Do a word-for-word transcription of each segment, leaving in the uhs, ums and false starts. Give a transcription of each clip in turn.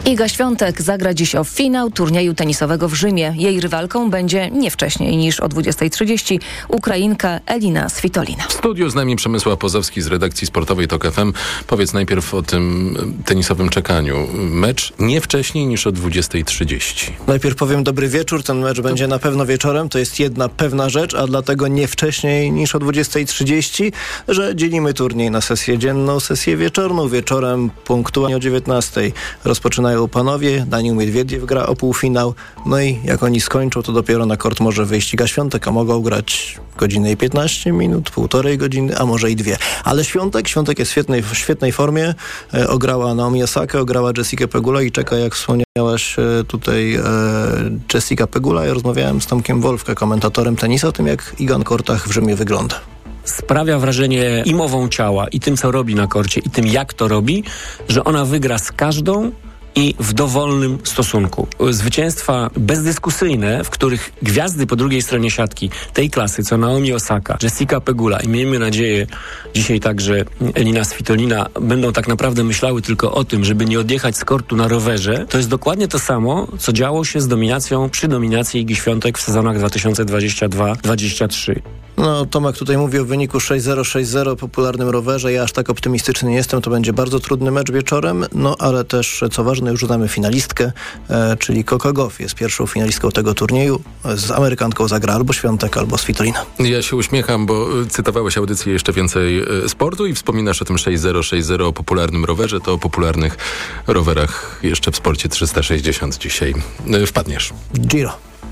Iga Świątek zagra dziś o finał turnieju tenisowego w Rzymie. Jej rywalką będzie nie wcześniej niż o dwudziestej trzydzieści Ukrainka Elina Svitolina. W studiu z nami Przemysław Pozowski z redakcji sportowej TOK F M. Powiedz najpierw o tym tenisowym czekaniu. Mecz nie wcześniej niż o dwudziestej trzydzieści. Najpierw powiem dobry wieczór. Ten mecz będzie na pewno wieczorem. To jest jedna pewna rzecz, a dlatego nie wcześniej niż o dwudziestej trzydzieści, że dzielimy turniej na sesję dzienną, sesję wieczorną. Wieczorem punktualnie o dziewiętnastej rozpoczynają panowie. Daniil Miedwiediew gra o półfinał. No i jak oni skończą, to dopiero na kort może wyjść Iga Świątek, a mogą grać godzinę i piętnaście minut, półtorej godziny, a może i dwie. Ale Świątek, Świątek jest w świetnej, w świetnej formie. E, ograła Naomi Osakę, ograła Jessica Pegula i czeka, jak wspomniałaś e, tutaj e, Jessica Pegula. Ja rozmawiałem z Tomkiem Wolfke, komentatorem tenisa, o tym, jak Iga na kortach w Rzymie wygląda. Sprawia wrażenie i mową ciała, i tym, co robi na korcie, i tym, jak to robi, że ona wygra z każdą i w dowolnym stosunku. Zwycięstwa bezdyskusyjne, w których gwiazdy po drugiej stronie siatki tej klasy, co Naomi Osaka, Jessica Pegula i miejmy nadzieję dzisiaj także Elina Svitolina będą tak naprawdę myślały tylko o tym, żeby nie odjechać z kortu na rowerze, to jest dokładnie to samo, co działo się z dominacją, przy dominacji Igi Świątek w sezonach dwa tysiące dwudziesty drugi dwudziesty trzeci. No, Tomek tutaj mówi o wyniku sześć zero sześć zero popularnym rowerze. Ja aż tak optymistyczny nie jestem. To będzie bardzo trudny mecz wieczorem. No, ale też, co ważne, już dodamy finalistkę, e, czyli Coco Gauff jest pierwszą finalistką tego turnieju. Z Amerykanką zagra albo Świątek, albo Svitolina. Ja się uśmiecham, bo cytowałeś audycję Jeszcze więcej sportu i wspominasz o tym sześć zero sześć zero o popularnym rowerze. To o popularnych rowerach jeszcze w sporcie trzysta sześćdziesiąt dzisiaj wpadniesz. Giro.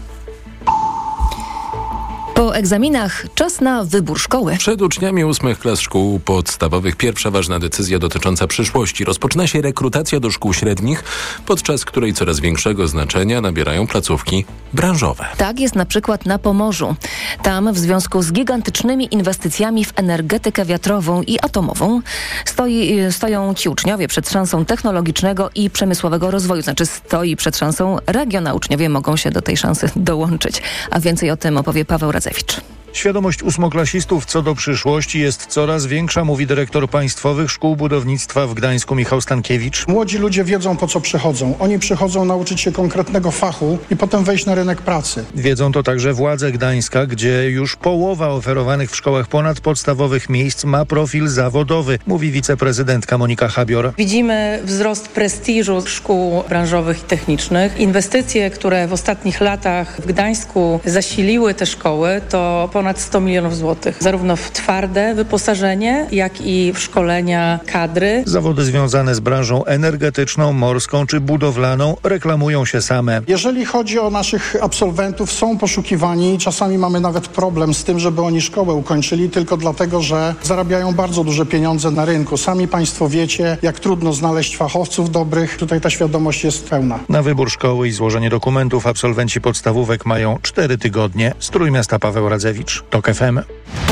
Po egzaminach czas na wybór szkoły. Przed uczniami ósmych klas szkół podstawowych pierwsza ważna decyzja dotycząca przyszłości. Rozpoczyna się rekrutacja do szkół średnich, podczas której coraz większego znaczenia nabierają placówki branżowe. Tak jest na przykład na Pomorzu. Tam w związku z gigantycznymi inwestycjami w energetykę wiatrową i atomową stoi, stoją ci uczniowie przed szansą technologicznego i przemysłowego rozwoju. Znaczy stoi przed szansą region, a uczniowie mogą się do tej szansy dołączyć. A więcej o tym opowie Paweł Radzewicz. Świadomość ósmoklasistów co do przyszłości jest coraz większa, mówi dyrektor Państwowych Szkół Budownictwa w Gdańsku Michał Stankiewicz. Młodzi ludzie wiedzą, po co przychodzą. Oni przychodzą nauczyć się konkretnego fachu i potem wejść na rynek pracy. Wiedzą to także władze Gdańska, gdzie już połowa oferowanych w szkołach ponadpodstawowych miejsc ma profil zawodowy, mówi wiceprezydentka Monika Habior. Widzimy wzrost prestiżu szkół branżowych i technicznych. Inwestycje, które w ostatnich latach w Gdańsku zasiliły te szkoły, to ponad sto milionów złotych. Zarówno w twarde wyposażenie, jak i w szkolenia kadry. Zawody związane z branżą energetyczną, morską czy budowlaną reklamują się same. Jeżeli chodzi o naszych absolwentów, są poszukiwani. Czasami mamy nawet problem z tym, żeby oni szkołę ukończyli, tylko dlatego, że zarabiają bardzo duże pieniądze na rynku. Sami Państwo wiecie, jak trudno znaleźć fachowców dobrych. Tutaj ta świadomość jest pełna. Na wybór szkoły i złożenie dokumentów absolwenci podstawówek mają cztery tygodnie. Z Trójmiasta Paweł Radzewicz, TOK F M.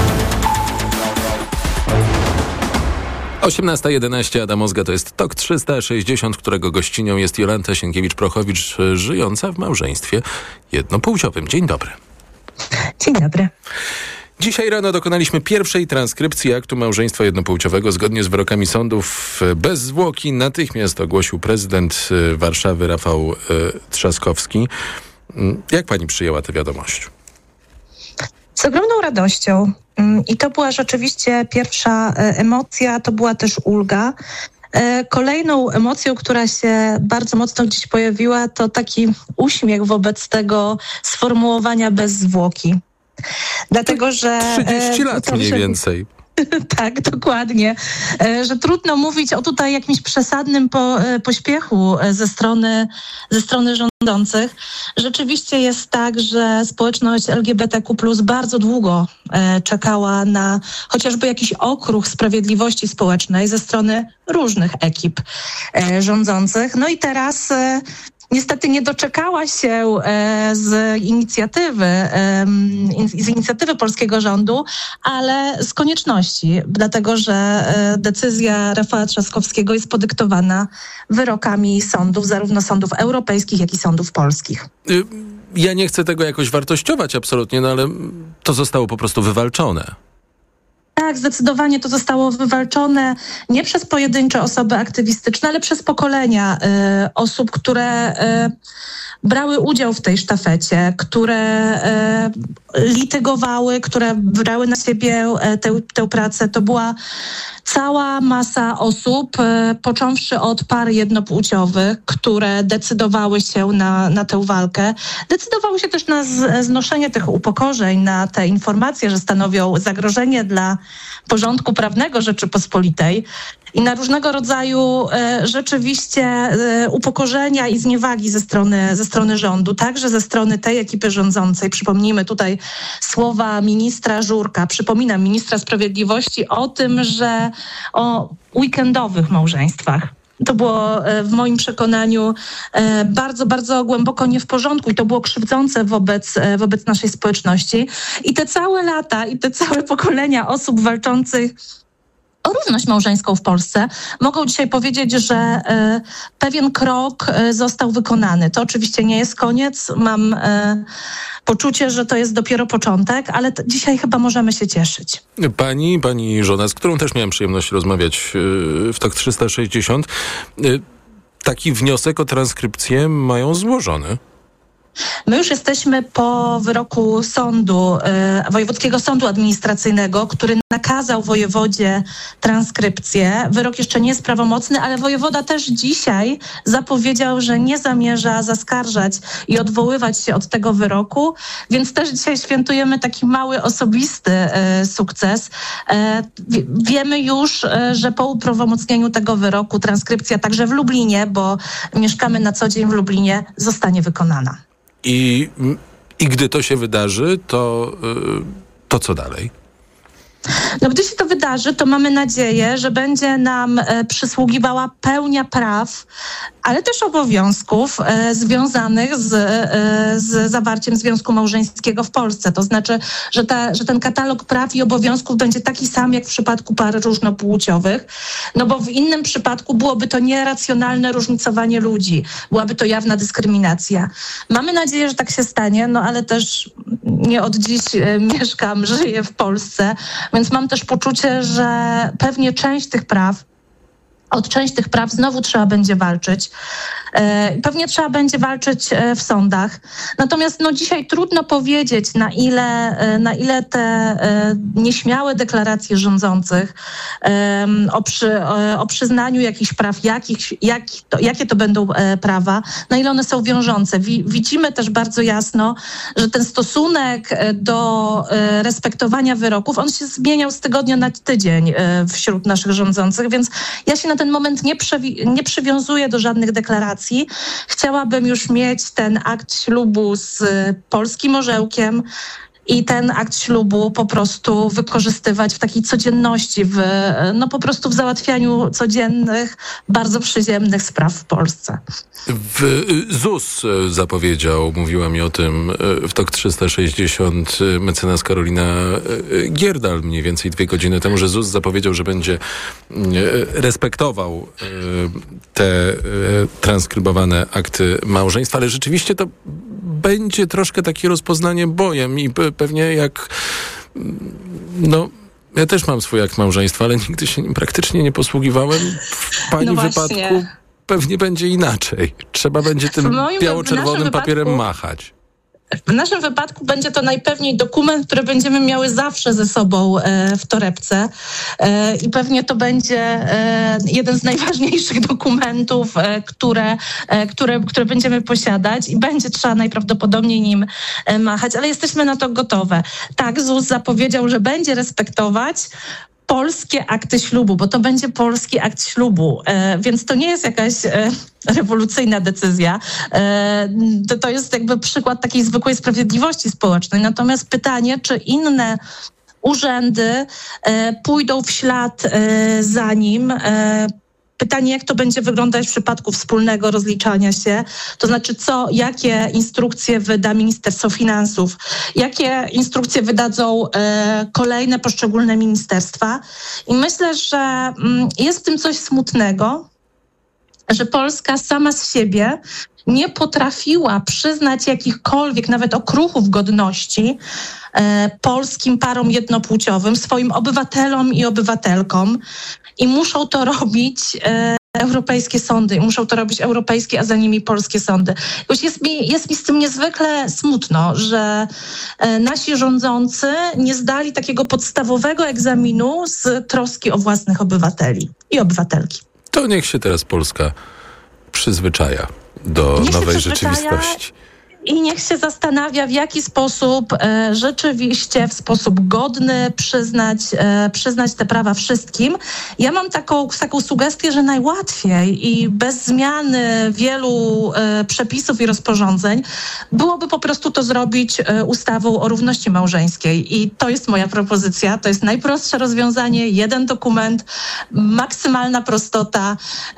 osiemnasta jedenaście, Adam Ozga, to jest TOK trzysta sześćdziesiąt, którego gościnią jest Jolanta Sienkiewicz-Prochowicz, żyjąca w małżeństwie jednopłciowym. Dzień dobry. Dzień dobry. Dzisiaj rano dokonaliśmy pierwszej transkrypcji aktu małżeństwa jednopłciowego. Zgodnie z wyrokami sądów bez zwłoki natychmiast ogłosił prezydent Warszawy Rafał Trzaskowski. Jak pani przyjęła tę wiadomość? Z ogromną radością. I to była rzeczywiście pierwsza emocja, to była też ulga. Kolejną emocją, która się bardzo mocno gdzieś pojawiła, to taki uśmiech wobec tego sformułowania bez zwłoki. Dlatego, że... trzydzieści lat mniej więcej. Tak, dokładnie. Że trudno mówić o tutaj jakimś przesadnym po, pośpiechu ze strony, ze strony rządzących. Rzeczywiście jest tak, że społeczność L G B T Q plus bardzo długo czekała na chociażby jakiś okruch sprawiedliwości społecznej ze strony różnych ekip rządzących. No i teraz... Niestety nie doczekała się e, z inicjatywy, e, z inicjatywy polskiego rządu, ale z konieczności, dlatego że e, decyzja Rafała Trzaskowskiego jest podyktowana wyrokami sądów, zarówno sądów europejskich, jak i sądów polskich. Ja nie chcę tego jakoś wartościować absolutnie, no ale to zostało po prostu wywalczone. Tak, zdecydowanie to zostało wywalczone nie przez pojedyncze osoby aktywistyczne, ale przez pokolenia y, osób, które y, brały udział w tej sztafecie, które y, litygowały, które brały na siebie y, tę, tę pracę. To była cała masa osób, y, począwszy od par jednopłciowych, które decydowały się na, na tę walkę. Decydowały się też na z, znoszenie tych upokorzeń, na te informacje, że stanowią zagrożenie dla porządku prawnego Rzeczypospolitej i na różnego rodzaju e, rzeczywiście e, upokorzenia i zniewagi ze strony, ze strony rządu, także ze strony tej ekipy rządzącej. Przypomnijmy tutaj słowa ministra Żurka, przypominam, ministra sprawiedliwości o tym, że o weekendowych małżeństwach. To było w moim przekonaniu bardzo, bardzo głęboko nie w porządku i to było krzywdzące wobec, wobec naszej społeczności. I te całe lata i te całe pokolenia osób walczących o równość małżeńską w Polsce mogą dzisiaj powiedzieć, że e, pewien krok e, został wykonany. To oczywiście nie jest koniec. Mam e, poczucie, że to jest dopiero początek, ale t- dzisiaj chyba możemy się cieszyć. Pani, pani żona, z którą też miałem przyjemność rozmawiać e, w TOK trzysta sześćdziesiąt, e, taki wniosek o transkrypcję mają złożony. My już jesteśmy po wyroku sądu, e, Wojewódzkiego Sądu Administracyjnego, który nakazał wojewodzie transkrypcję. Wyrok jeszcze nie jest prawomocny, ale wojewoda też dzisiaj zapowiedział, że nie zamierza zaskarżać i odwoływać się od tego wyroku, więc też dzisiaj świętujemy taki mały, osobisty e, sukces. E, wie, wiemy już, e, że po uprawomocnieniu tego wyroku transkrypcja także w Lublinie, bo mieszkamy na co dzień w Lublinie, zostanie wykonana. I, i gdy to się wydarzy, to, to co dalej? No gdy się to wydarzy, to mamy nadzieję, że będzie nam e, przysługiwała pełnia praw, ale też obowiązków e, związanych z, e, z zawarciem związku małżeńskiego w Polsce. To znaczy, że, ta, że ten katalog praw i obowiązków będzie taki sam jak w przypadku par różnopłciowych, no bo w innym przypadku byłoby to nieracjonalne różnicowanie ludzi, byłaby to jawna dyskryminacja. Mamy nadzieję, że tak się stanie, no ale też nie od dziś e, mieszkam, żyję w Polsce, więc mam też poczucie, że pewnie część tych praw, od część tych praw znowu trzeba będzie walczyć. E, pewnie trzeba będzie walczyć e, w sądach. Natomiast no, dzisiaj trudno powiedzieć, na ile, e, na ile te e, nieśmiałe deklaracje rządzących e, o, przy, e, o przyznaniu jakichś praw, jakich, jak, to, jakie to będą e, prawa, na ile one są wiążące. Wi, widzimy też bardzo jasno, że ten stosunek do e, respektowania wyroków, on się zmieniał z tygodnia na tydzień e, wśród naszych rządzących, więc ja się na ten moment nie, przewi- nie przywiązuję do żadnych deklaracji. Chciałabym już mieć ten akt ślubu z polskim orzełkiem i ten akt ślubu po prostu wykorzystywać w takiej codzienności, w, no po prostu w załatwianiu codziennych, bardzo przyziemnych spraw w Polsce. W Z U S zapowiedział, mówiła mi o tym w TOK trzysta sześćdziesiąt mecenas Karolina Gierdal mniej więcej dwie godziny temu, że Z U S zapowiedział, że będzie respektował te transkrybowane akty małżeństwa, ale rzeczywiście to będzie troszkę takie rozpoznanie bojem i pewnie jak no ja też mam swój akt małżeństwa, ale nigdy się nim praktycznie nie posługiwałem. W pani no wypadku pewnie będzie inaczej. Trzeba będzie tym biało-czerwonym papierem wypadku... machać. W naszym wypadku będzie to najpewniej dokument, który będziemy miały zawsze ze sobą e, w torebce e, i pewnie to będzie e, jeden z najważniejszych dokumentów, e, które, e, które, które będziemy posiadać i będzie trzeba najprawdopodobniej nim e, machać, ale jesteśmy na to gotowe. Tak, Z U S zapowiedział, że będzie respektować polskie akty ślubu, bo to będzie polski akt ślubu, e, więc to nie jest jakaś e, rewolucyjna decyzja. E, to, to jest jakby przykład takiej zwykłej sprawiedliwości społecznej. Natomiast pytanie, czy inne urzędy e, pójdą w ślad e, za nim. E, Pytanie, jak to będzie wyglądać w przypadku wspólnego rozliczania się, to znaczy co, jakie instrukcje wyda Ministerstwo Finansów, jakie instrukcje wydadzą e, kolejne poszczególne ministerstwa. I myślę, że mm, jest w tym coś smutnego, że Polska sama z siebie nie potrafiła przyznać jakichkolwiek, nawet okruchów godności e, polskim parom jednopłciowym, swoim obywatelom i obywatelkom. I muszą to robić e, europejskie sądy, muszą to robić europejskie, a za nimi polskie sądy. Już jest mi, jest mi z tym niezwykle smutno, że e, nasi rządzący nie zdali takiego podstawowego egzaminu z troski o własnych obywateli i obywatelki. To niech się teraz Polska przyzwyczaja do niech nowej przyzwyczaja rzeczywistości. I niech się zastanawia, w jaki sposób e, rzeczywiście, w sposób godny przyznać, e, przyznać te prawa wszystkim. Ja mam taką, taką sugestię, że najłatwiej i bez zmiany wielu e, przepisów i rozporządzeń byłoby po prostu to zrobić e, ustawą o równości małżeńskiej. I to jest moja propozycja. To jest najprostsze rozwiązanie, jeden dokument, maksymalna prostota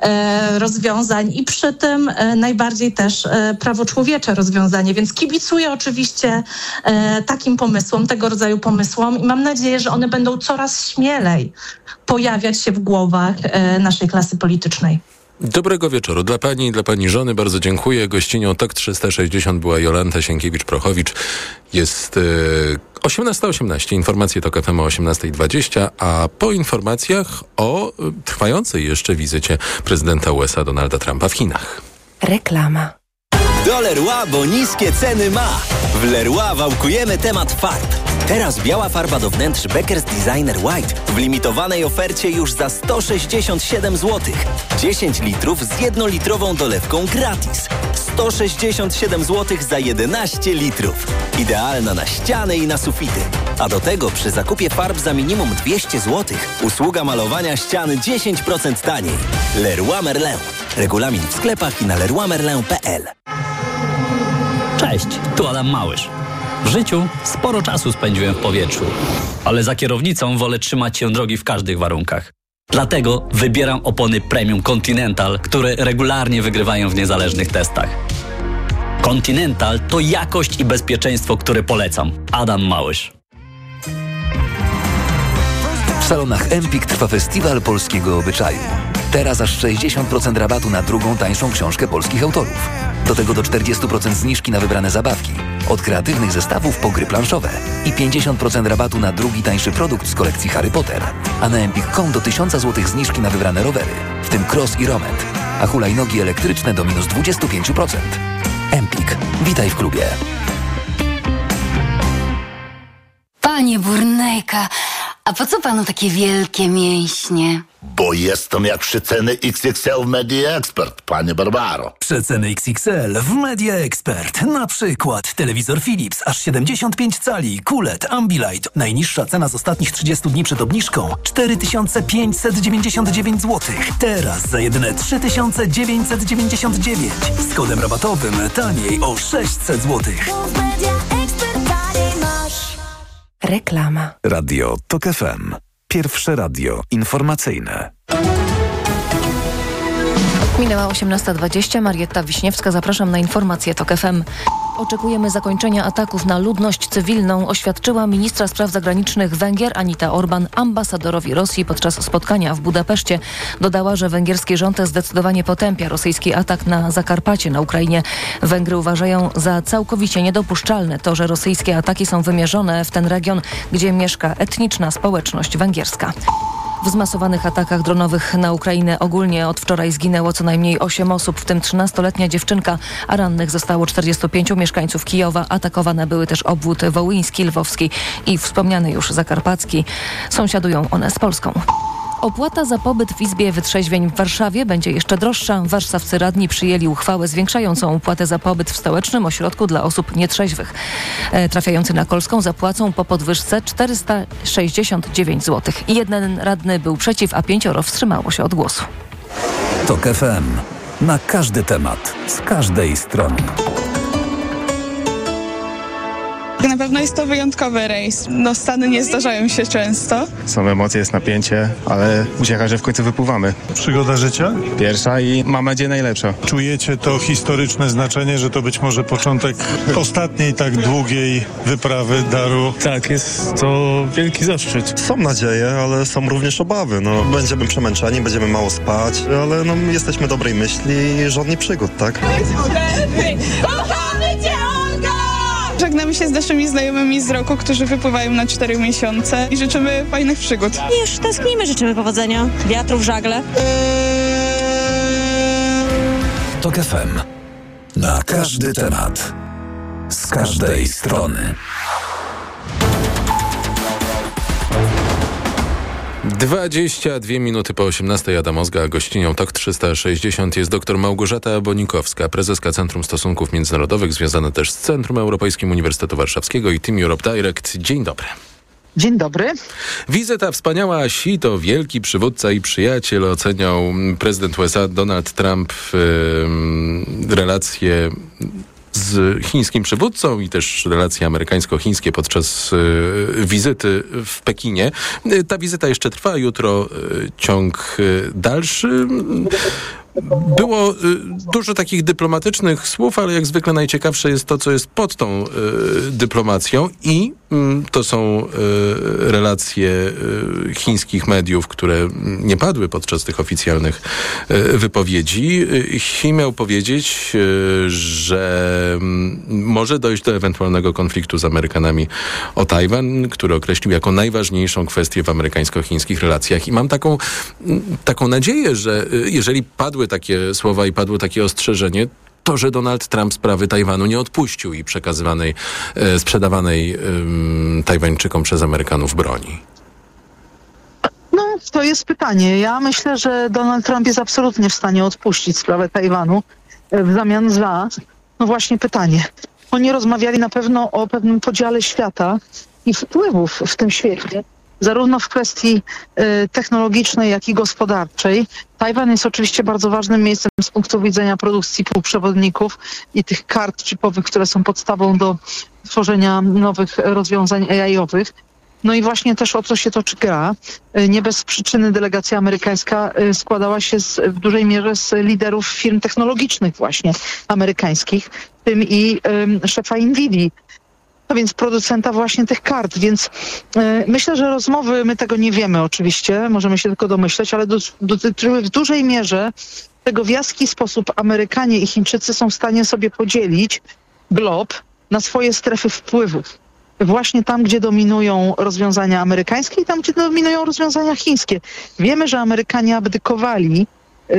e, rozwiązań i przy tym e, najbardziej też e, prawo-człowiecze rozwiązania. Więc kibicuję oczywiście e, takim pomysłom, tego rodzaju pomysłom i mam nadzieję, że one będą coraz śmielej pojawiać się w głowach e, naszej klasy politycznej. Dobrego wieczoru dla pani i dla pani żony. Bardzo dziękuję. Gościnią Tok trzysta sześćdziesiąt była Jolanta Sienkiewicz-Prochowicz. Jest e, osiemnasta osiemnaście. Informacje Tok F M o osiemnasta dwadzieścia, a po informacjach o e, trwającej jeszcze wizycie prezydenta U S A Donalda Trumpa w Chinach. Reklama. Do Leroy, bo niskie ceny ma. W Leroy wałkujemy temat farb. Teraz biała farba do wnętrz Beckers Designer White w limitowanej ofercie już za sto sześćdziesiąt siedem złotych. dziesięć litrów z jednolitrową dolewką gratis. sto sześćdziesiąt siedem złotych za jedenaście litrów. Idealna na ściany i na sufity. A do tego przy zakupie farb za minimum dwieście złotych usługa malowania ściany dziesięć procent taniej. Leroy Merlin. Regulamin w sklepach i na leroy merlin kropka p l. Cześć, tu Adam Małysz. W życiu sporo czasu spędziłem w powietrzu, ale za kierownicą wolę trzymać się drogi w każdych warunkach. Dlatego wybieram opony Premium Continental, które regularnie wygrywają w niezależnych testach. Continental to jakość i bezpieczeństwo, które polecam. Adam Małysz. W salonach Empik trwa festiwal polskiego obyczaju. Teraz aż sześćdziesiąt procent rabatu na drugą tańszą książkę polskich autorów. Do tego do czterdzieści procent zniżki na wybrane zabawki. Od kreatywnych zestawów po gry planszowe. I pięćdziesiąt procent rabatu na drugi tańszy produkt z kolekcji Harry Potter. A na empik kropka com do tysiąc złotych zniżki na wybrane rowery, w tym cross i romet. A hulajnogi elektryczne do minus dwadzieścia pięć procent. Empik. Witaj w klubie. Panie Burnejka, a po co panu takie wielkie mięśnie? Bo jestem jak przeceny X X L w Media Expert, panie Barbaro. Przeceny X X L w Media Expert. Na przykład telewizor Philips aż siedemdziesiąt pięć cali, Q L E D, Ambilight. Najniższa cena z ostatnich trzydziestu dni przed obniżką cztery tysiące pięćset dziewięćdziesiąt dziewięć złotych. Teraz za jedyne trzy tysiące dziewięćset dziewięćdziesiąt dziewięć. Z kodem rabatowym taniej o sześćset złotych. Reklama. Radio Tok F M. Pierwsze radio informacyjne. Minęła osiemnasta dwadzieścia. Marietta Wiśniewska. Zapraszam na informacje Tok F M. Oczekujemy zakończenia ataków na ludność cywilną, oświadczyła ministra spraw zagranicznych Węgier Anita Orban ambasadorowi Rosji podczas spotkania w Budapeszcie. Dodała, że węgierski rząd zdecydowanie potępia rosyjski atak na Zakarpacie na Ukrainie. Węgry uważają za całkowicie niedopuszczalne to, że rosyjskie ataki są wymierzone w ten region, gdzie mieszka etniczna społeczność węgierska. W zmasowanych atakach dronowych na Ukrainę ogólnie od wczoraj zginęło co najmniej osiem osób, w tym trzynastoletnia dziewczynka, a rannych zostało czterdziestu pięciu mieszkańców Kijowa. Atakowane były też obwód wołyński, lwowski i wspomniany już zakarpacki. Sąsiadują one z Polską. Opłata za pobyt w Izbie Wytrzeźwień w Warszawie będzie jeszcze droższa. Warszawscy radni przyjęli uchwałę zwiększającą opłatę za pobyt w stołecznym ośrodku dla osób nietrzeźwych. E, trafiający na Kolską zapłacą po podwyżce czterysta sześćdziesiąt dziewięć złotych. Jeden radny był przeciw, a pięcioro wstrzymało się od głosu. Tok F M. Na każdy temat, z każdej strony. Na pewno jest to wyjątkowy rejs. No, Stany nie zdarzają się często. Są emocje, jest napięcie, ale uciecha, że w końcu wypływamy. Przygoda życia? Pierwsza i mam nadzieję najlepsza. Czujecie to historyczne znaczenie, że to być może początek ostatniej tak długiej wyprawy daru? Tak, jest to wielki zaszczyt. Są nadzieje, ale są również obawy. No, będziemy przemęczeni, będziemy mało spać, ale no, jesteśmy dobrej myśli i żadnych przygód, tak? Kochamy cię, Olga! Żegnamy się z naszymi znajomymi z roku, którzy wypływają na cztery miesiące i życzymy fajnych przygód. I już tęsknimy, życzymy powodzenia, wiatru w żagle. Tok F M. Na każdy temat. Z każdej strony. dwadzieścia dwie minuty po osiemnastej. Adam Ozga, a gościnią Tok trzysta sześćdziesiąt jest dr Małgorzata Bonikowska, prezeska Centrum Stosunków Międzynarodowych, związana też z Centrum Europejskim Uniwersytetu Warszawskiego i Team Europe Direct. Dzień dobry. Dzień dobry. Wizyta wspaniała, Xi to wielki przywódca i przyjaciel, oceniał prezydent U S A Donald Trump yy, relacje z chińskim przywódcą i też relacje amerykańsko-chińskie podczas y, wizyty w Pekinie. Y, ta wizyta jeszcze trwa, jutro y, ciąg y, dalszy. Było y, dużo takich dyplomatycznych słów, ale jak zwykle najciekawsze jest to, co jest pod tą y, dyplomacją i y, to są y, relacje y, chińskich mediów, które nie padły podczas tych oficjalnych y, wypowiedzi. Xi miał powiedzieć, y, że y, może dojść do ewentualnego konfliktu z Amerykanami o Tajwan, który określił jako najważniejszą kwestię w amerykańsko-chińskich relacjach. I mam taką, taką nadzieję, że y, jeżeli padły takie słowa i padło takie ostrzeżenie, to, że Donald Trump sprawy Tajwanu nie odpuścił i przekazywanej, e, sprzedawanej e, Tajwańczykom przez Amerykanów broni. No, to jest pytanie. Ja myślę, że Donald Trump jest absolutnie w stanie odpuścić sprawę Tajwanu w zamian za, no właśnie pytanie. Oni rozmawiali na pewno o pewnym podziale świata i wpływów w tym świecie, zarówno w kwestii y, technologicznej, jak i gospodarczej. Tajwan jest oczywiście bardzo ważnym miejscem z punktu widzenia produkcji półprzewodników i tych kart chipowych, które są podstawą do tworzenia nowych rozwiązań A I-owych. No i właśnie też o co się toczy gra. Y, nie bez przyczyny delegacja amerykańska y, składała się z, w dużej mierze z liderów firm technologicznych właśnie amerykańskich, w tym i y, szefa Nvidii. No więc producenta właśnie tych kart, więc y, myślę, że rozmowy, my tego nie wiemy oczywiście, możemy się tylko domyśleć, ale do, dotyczyły w dużej mierze tego, w jaki sposób Amerykanie i Chińczycy są w stanie sobie podzielić glob na swoje strefy wpływów. Właśnie tam, gdzie dominują rozwiązania amerykańskie i tam, gdzie dominują rozwiązania chińskie. Wiemy, że Amerykanie abdykowali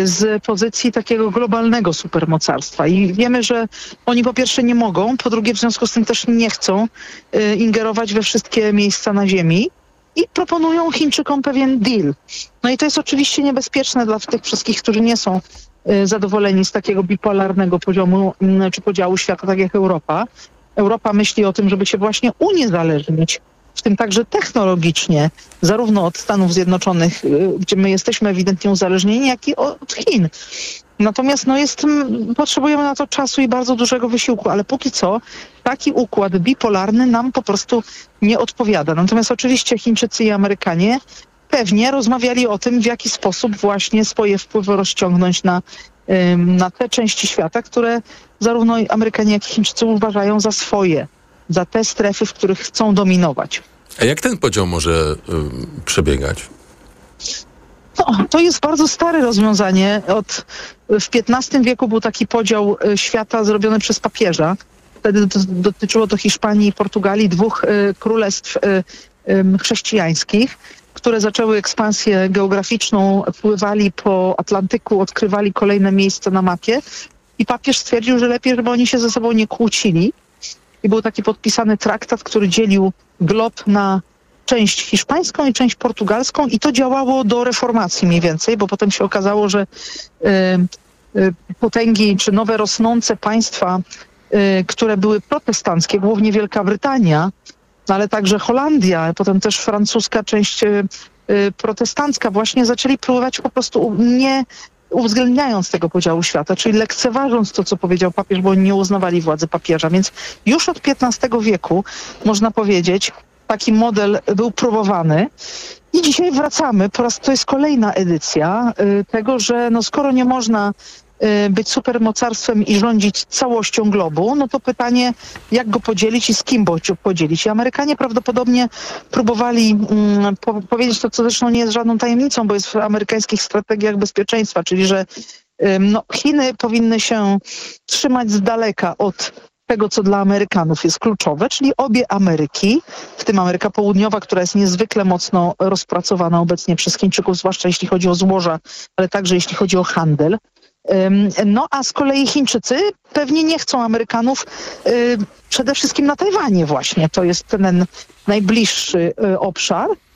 z pozycji takiego globalnego supermocarstwa. I wiemy, że oni po pierwsze nie mogą, po drugie w związku z tym też nie chcą y, ingerować we wszystkie miejsca na ziemi i proponują Chińczykom pewien deal. No i to jest oczywiście niebezpieczne dla tych wszystkich, którzy nie są y, zadowoleni z takiego bipolarnego poziomu y, czy podziału świata, tak jak Europa. Europa myśli o tym, żeby się właśnie uniezależnić, w tym także technologicznie, zarówno od Stanów Zjednoczonych, gdzie my jesteśmy ewidentnie uzależnieni, jak i od Chin. Natomiast no jest, potrzebujemy na to czasu i bardzo dużego wysiłku, ale póki co taki układ bipolarny nam po prostu nie odpowiada. Natomiast oczywiście Chińczycy i Amerykanie pewnie rozmawiali o tym, w jaki sposób właśnie swoje wpływy rozciągnąć na, na te części świata, które zarówno Amerykanie, jak i Chińczycy uważają za swoje, za te strefy, w których chcą dominować. A jak ten podział może y, przebiegać? No, to jest bardzo stare rozwiązanie. Od, w piętnastym wieku był taki podział y, świata zrobiony przez papieża. Wtedy to, dotyczyło to Hiszpanii i Portugalii, dwóch y, królestw y, y, chrześcijańskich, które zaczęły ekspansję geograficzną, pływali po Atlantyku, odkrywali kolejne miejsca na mapie i papież stwierdził, że lepiej, żeby oni się ze sobą nie kłócili. I był taki podpisany traktat, który dzielił glob na część hiszpańską i część portugalską i to działało do reformacji mniej więcej, bo potem się okazało, że y, y, potęgi czy nowe rosnące państwa, y, które były protestanckie, głównie Wielka Brytania, ale także Holandia, potem też francuska część y, y, protestancka, właśnie zaczęli próbować po prostu nie uwzględniając tego podziału świata, czyli lekceważąc to, co powiedział papież, bo oni nie uznawali władzy papieża. Więc już od piętnastego wieku, można powiedzieć, taki model był próbowany. I dzisiaj wracamy, po raz to jest kolejna edycja y, tego, że no skoro nie można y, być supermocarstwem i rządzić całością globu, no to pytanie, jak go podzielić i z kim go podzielić. I Amerykanie prawdopodobnie próbowali y, po, powiedzieć to, co zresztą nie jest żadną tajemnicą, bo jest w amerykańskich strategiach bezpieczeństwa, czyli że y, no, Chiny powinny się trzymać z daleka od tego, co dla Amerykanów jest kluczowe, czyli obie Ameryki, w tym Ameryka Południowa, która jest niezwykle mocno rozpracowana obecnie przez Chińczyków, zwłaszcza jeśli chodzi o złoża, ale także jeśli chodzi o handel. No a z kolei Chińczycy pewnie nie chcą Amerykanów przede wszystkim na Tajwanie właśnie. To jest ten najbliższy obszar.